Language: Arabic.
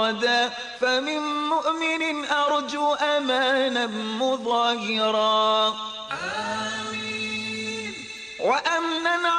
غدا، فمن مؤمن أرجو أمانا مظاهرا. آمين. وأمنا